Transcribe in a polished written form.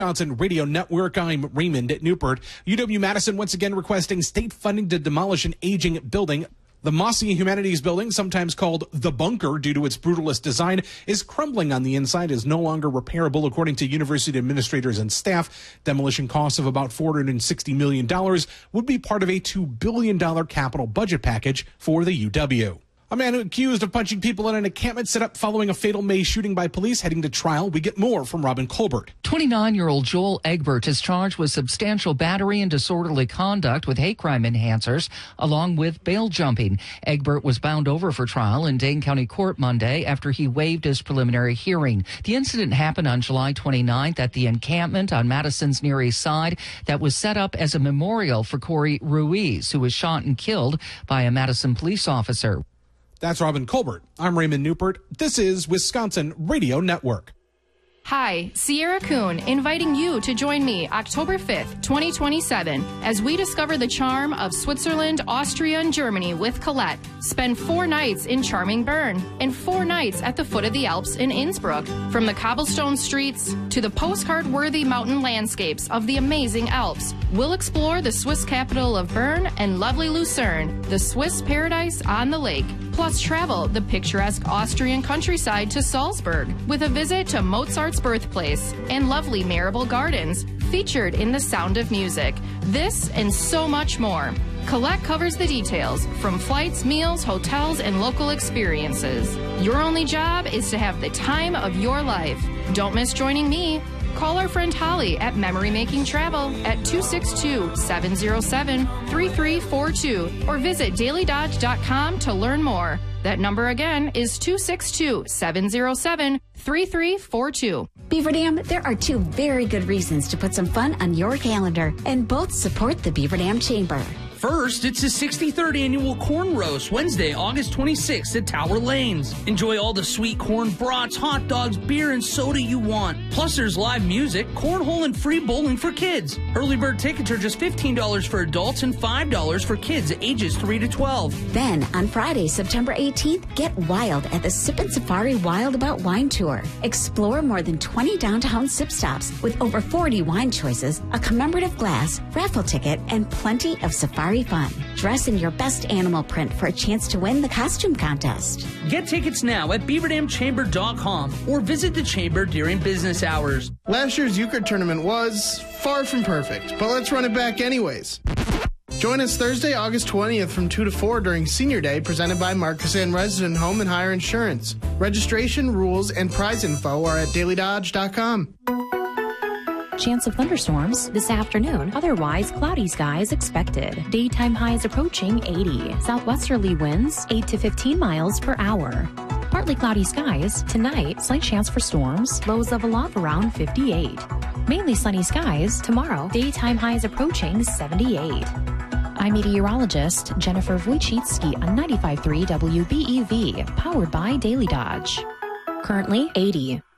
Wisconsin Radio Network. I'm Raymond at Newport. UW-Madison once again requesting state funding to demolish an aging building. The Mossy Humanities Building, sometimes called the Bunker due to its brutalist design, is crumbling on the inside, is no longer repairable, according to university administrators and staff. Demolition costs of about $460 million would be part of a $2 billion capital budget package for the UW. A man accused of punching people in an encampment set up following a fatal May shooting by police heading to trial. We get more from Robin Colbert. 29-year-old Joel Egbert is charged with substantial battery and disorderly conduct with hate crime enhancers, along with bail jumping. Egbert was bound over for trial in Dane County Court Monday after he waived his preliminary hearing. The incident happened on July 29th at the encampment on Madison's Near East Side that was set up as a memorial for Corey Ruiz, who was shot and killed by a Madison police officer. That's Robin Colbert. I'm Raymond Newport. This is Wisconsin Radio Network. Hi, Sierra Kuhn, inviting you to join me October 5th, 2027, as we discover the charm of Switzerland, Austria, and Germany with Colette. Spend 4 nights in charming Bern and 4 nights at the foot of the Alps in Innsbruck. From the cobblestone streets to the postcard-worthy mountain landscapes of the amazing Alps, we'll explore the Swiss capital of Bern and lovely Lucerne, the Swiss paradise on the lake. Plus travel the picturesque Austrian countryside to Salzburg with a visit to Mozart's birthplace and lovely Marable Gardens featured in The Sound of Music. This and so much more. Colette covers the details from flights, meals, hotels, and local experiences. Your only job is to have the time of your life. Don't miss joining me. Call our friend Holly at Memory Making Travel at 262-707-3342 or visit dailydodge.com to learn more. That number again is 262-707-3342. Beaver Dam, there are 2 very good reasons to put some fun on your calendar, and both support the Beaver Dam Chamber. First, it's the 63rd Annual Corn Roast, Wednesday, August 26th at Tower Lanes. Enjoy all the sweet corn brats, hot dogs, beer, and soda you want. Plus, there's live music, cornhole, and free bowling for kids. Early bird tickets are just $15 for adults and $5 for kids ages 3 to 12. Then, on Friday, September 18th, get wild at the Sip and Safari Wild About Wine Tour. Explore more than 20 downtown sip stops with over 40 wine choices, a commemorative glass, raffle ticket, and plenty of safari fun. Dress in your best animal print for a chance to win the costume contest. Get tickets now at beaverdamchamber.com or visit the chamber during business hours. Last year's euchre tournament was far from perfect, but let's run it back anyways. Join us Thursday, August 20th from 2 to 4 during Senior Day, presented by Markesan Resident Home and Hire Insurance. Registration, rules, and prize info are at dailydodge.com. Chance of thunderstorms this afternoon. Otherwise, cloudy skies expected. Daytime highs approaching 80. Southwesterly winds 8 to 15 miles per hour. Partly cloudy skies. Tonight, slight chance for storms. Lows level off around 58. Mainly sunny skies. Tomorrow, daytime highs approaching 78. I'm meteorologist Jennifer Wojcicki on 95.3 WBEV, powered by Daily Dodge. Currently 80.